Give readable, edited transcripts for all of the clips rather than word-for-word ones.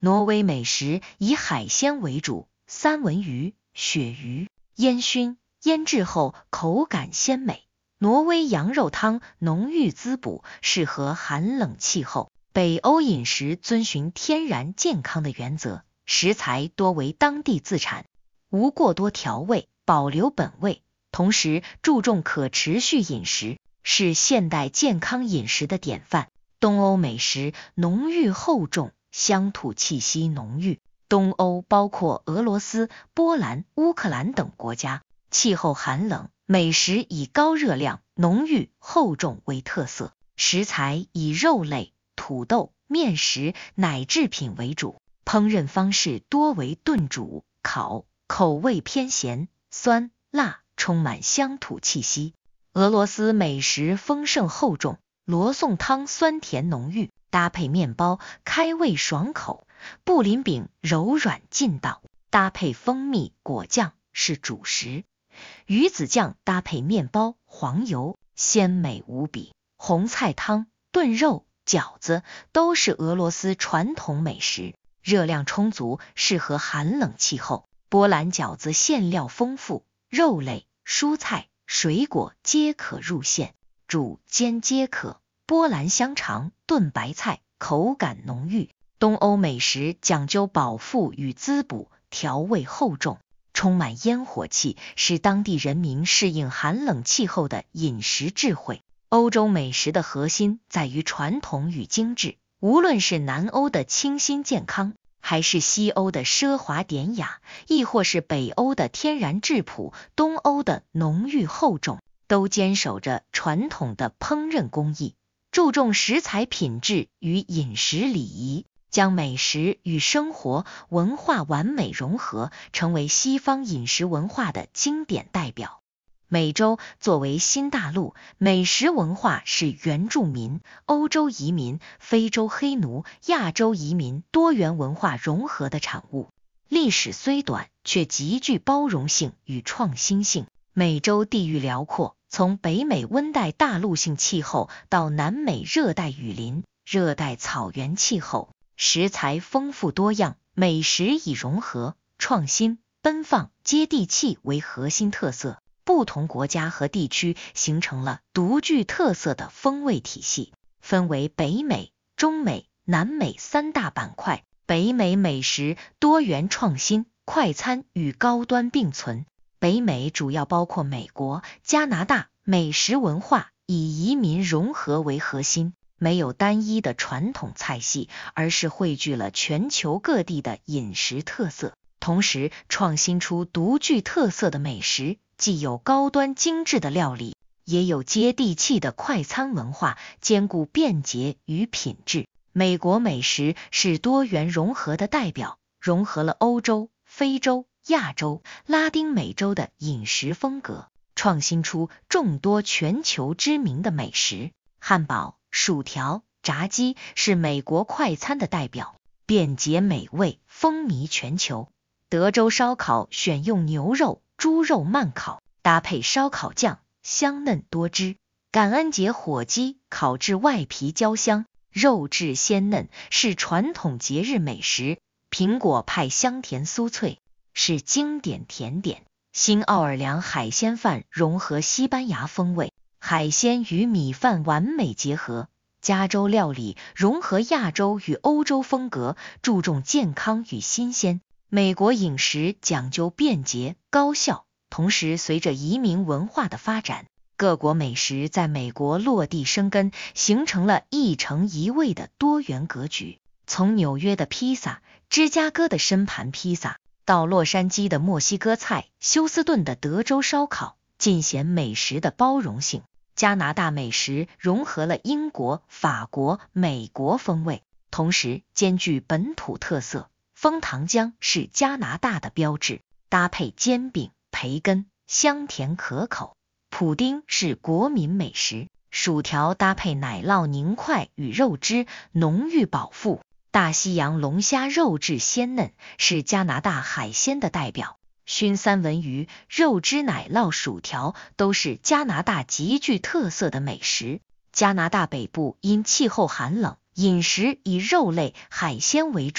挪威美食以海鲜为主，三文鱼、鳕鱼烟熏腌制后口感鲜美。挪威羊肉汤浓郁滋补，适合寒冷气候。北欧饮食遵循天然健康的原则，食材多为当地自产，无过多调味，保留本味，同时注重可持续饮食，是现代健康饮食的典范。东欧美食浓郁厚重，乡土气息浓郁。东欧包括俄罗斯、波兰、乌克兰等国家，气候寒冷，美食以高热量、浓郁、厚重为特色，食材以肉类、土豆、面食、奶制品为主，烹饪方式多为炖煮、烤，口味偏咸、酸、辣，充满乡土气息。俄罗斯美食丰盛厚重，罗宋汤酸甜浓郁，搭配面包开胃爽口，布林饼柔软劲道，搭配蜂蜜果酱是主食，鱼子酱搭配面包黄油鲜美无比。红菜汤、炖肉、饺子都是俄罗斯传统美食，热量充足，适合寒冷气候。波兰饺子馅料丰富，肉类、蔬菜、水果皆可入馅，煮煎皆可。波兰香肠、炖白菜口感浓郁。东欧美食讲究饱腹与滋补，调味厚重，充满烟火气，是当地人民适应寒冷气候的饮食智慧。欧洲美食的核心在于传统与精致，无论是南欧的清新健康，还是西欧的奢华典雅，亦或是北欧的天然质朴，东欧的浓郁厚重，都坚守着传统的烹饪工艺，注重食材品质与饮食礼仪，将美食与生活文化完美融合，成为西方饮食文化的经典代表。美洲作为新大陆，美食文化是原住民、欧洲移民、非洲黑奴、亚洲移民多元文化融合的产物。历史虽短，却极具包容性与创新性。美洲地域辽阔，从北美温带大陆性气候到南美热带雨林、热带草原气候，食材丰富多样，美食以融合、创新、奔放、接地气为核心特色。不同国家和地区形成了独具特色的风味体系，分为北美、中美、南美三大板块。北美美食多元创新，快餐与高端并存。北美主要包括美国、加拿大，美食文化以移民融合为核心，没有单一的传统菜系，而是汇聚了全球各地的饮食特色，同时创新出独具特色的美食，既有高端精致的料理，也有接地气的快餐文化，兼顾便捷与品质。美国美食是多元融合的代表，融合了欧洲、非洲、亚洲、拉丁美洲的饮食风格，创新出众多全球知名的美食。汉堡、薯条、炸鸡是美国快餐的代表，便捷美味，风靡全球。德州烧烤选用牛肉、猪肉慢烤，搭配烧烤酱，香嫩多汁。感恩节火鸡烤至外皮焦香，肉质鲜嫩，是传统节日美食。苹果派香甜酥脆，是经典甜点。新奥尔良海鲜饭融合西班牙风味，海鲜与米饭完美结合。加州料理融合亚洲与欧洲风格，注重健康与新鲜。美国饮食讲究便捷高效，同时随着移民文化的发展，各国美食在美国落地生根，形成了一城一味的多元格局。从纽约的披萨、芝加哥的深盘披萨，到洛杉矶的墨西哥菜、休斯顿的德州烧烤，尽显美食的包容性。加拿大美食融合了英国、法国、美国风味，同时兼具本土特色。枫糖浆是加拿大的标志，搭配煎饼、培根，香甜可口。普丁是国民美食，薯条搭配奶酪凝块与肉汁，浓郁饱腹。大西洋龙虾肉质鲜嫩，是加拿大海鲜的代表。熏三文鱼、肉汁奶酪薯条都是加拿大极具特色的美食。加拿大北部因气候寒冷，饮食以肉类、海鲜为主，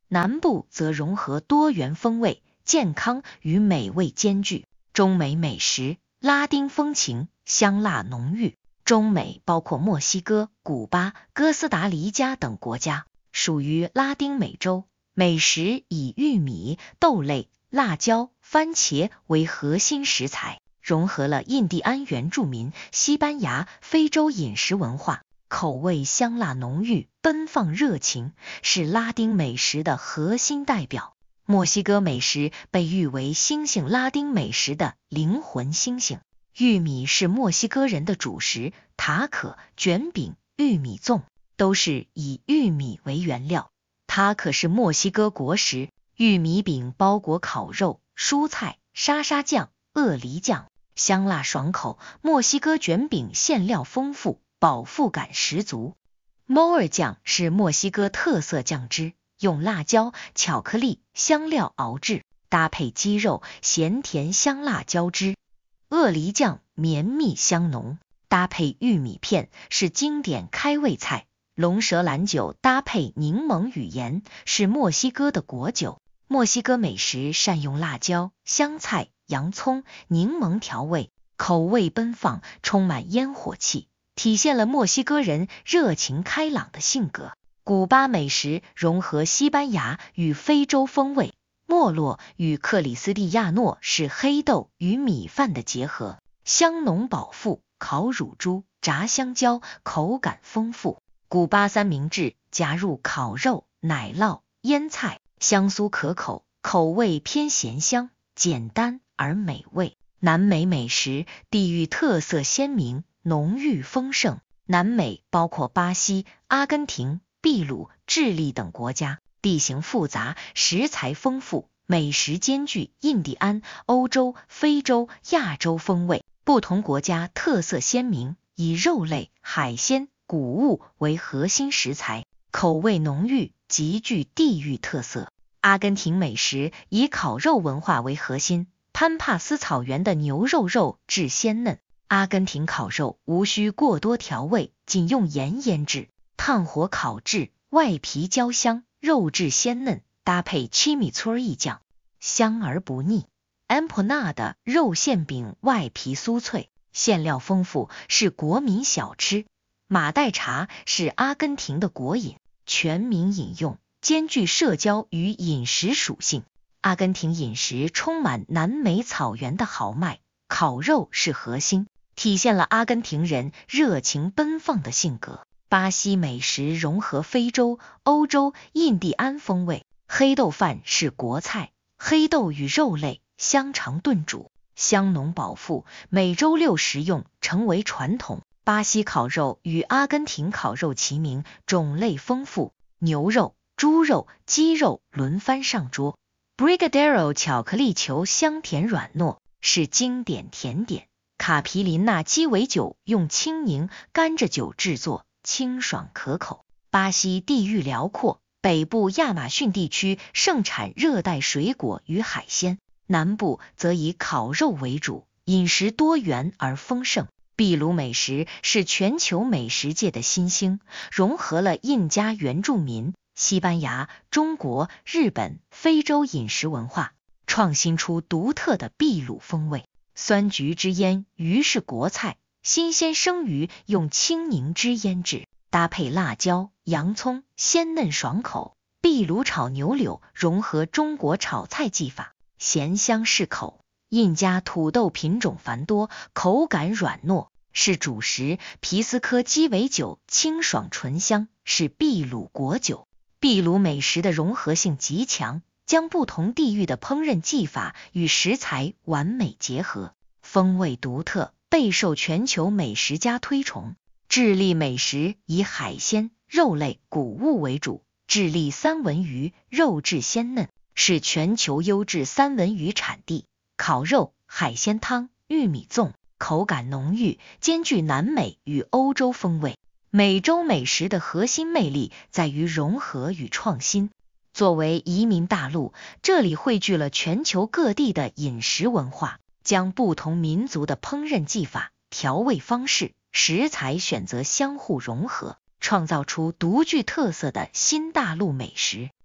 南部则融合多元风味，健康与美味兼具。中美美食，拉丁风情，香辣浓郁。中美包括墨西哥、古巴、哥斯达黎加等国家，属于拉丁美洲。美食以玉米、豆类、辣椒、番茄为核心食材，融合了印第安原住民、西班牙、非洲饮食文化，口味香辣浓郁，奔放热情，是拉丁美食的核心代表。墨西哥美食被誉为新兴拉丁美食的灵魂星星。玉米是墨西哥人的主食，塔可、卷饼、玉米粽都是以玉米为原料。塔可是墨西哥国食，玉米饼包裹烤肉、蔬菜、沙沙酱、鳄梨酱，香辣爽口。墨西哥卷饼馅料丰富，饱腹感十足。摩尔酱是墨西哥特色酱汁，用辣椒、巧克力、香料熬制，搭配鸡肉，咸甜香辣交织。鳄梨酱绵密香浓，搭配玉米片是经典开胃菜。龙舌兰酒搭配柠檬与盐是墨西哥的国酒。墨西哥美食善用辣椒、香菜、洋葱、柠檬调味，口味奔放，充满烟火气，体现了墨西哥人热情开朗的性格。古巴美食融合西班牙与非洲风味，莫洛与克里斯蒂亚诺是黑豆与米饭的结合，香浓饱腹，烤乳猪、炸香蕉，口感丰富。古巴三明治加入烤肉、奶酪、腌菜，香酥可口，口味偏咸香，简单而美味。南美美食地域特色鲜明，浓郁丰盛。南美包括巴西、阿根廷、秘鲁、智利等国家，地形复杂，食材丰富，美食兼具印第安、欧洲、非洲、亚洲风味。不同国家特色鲜明，以肉类、海鲜、谷物为核心食材，口味浓郁，极具地域特色。阿根廷美食以烤肉文化为核心，潘帕斯草原的牛肉肉质鲜嫩。阿根廷烤肉无需过多调味，仅用盐腌制，炭火烤制，外皮焦香，肉质鲜嫩，搭配 chimichurri 酱，香而不腻。empanada 肉馅饼外皮酥脆，馅料丰富，是国民小吃。马黛茶是阿根廷的国饮，全民饮用，兼具社交与饮食属性。阿根廷饮食充满南美草原的豪迈，烤肉是核心，体现了阿根廷人热情奔放的性格。巴西美食融合非洲、欧洲、印第安风味，黑豆饭是国菜，黑豆与肉类香肠炖煮，香浓饱腹，每周六食用，成为传统。巴西烤肉与阿根廷烤肉齐名，种类丰富，牛肉、猪肉、鸡肉轮番上桌。Brigadeiro 巧克力球香甜软糯，是经典甜点。卡皮林纳鸡尾酒用青柠、甘蔗酒制作，清爽可口。巴西地域辽阔，北部亚马逊地区盛产热带水果与海鲜，南部则以烤肉为主，饮食多元而丰盛。秘鲁美食是全球美食界的新星，融合了印加原住民、西班牙、中国、日本、非洲饮食文化，创新出独特的秘鲁风味。酸橘汁腌鱼是国菜，新鲜生鱼用青柠汁腌制，搭配辣椒、洋葱，鲜嫩爽口。秘鲁炒牛柳融合中国炒菜技法，咸香适口。印加土豆品种繁多，口感软糯，是主食。皮斯科鸡尾酒清爽醇香，是秘鲁国酒。秘鲁美食的融合性极强，将不同地域的烹饪技法与食材完美结合，风味独特，备受全球美食家推崇。智利美食以海鲜、肉类、谷物为主，智利三文鱼肉质鲜嫩，是全球优质三文鱼产地。烤肉、海鲜汤、玉米粽，口感浓郁，兼具南美与欧洲风味。美洲美食的核心魅力在于融合与创新。作为移民大陆，这里汇聚了全球各地的饮食文化，将不同民族的烹饪技法、调味方式、食材选择相互融合，创造出独具特色的新大陆美食。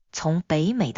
从北美的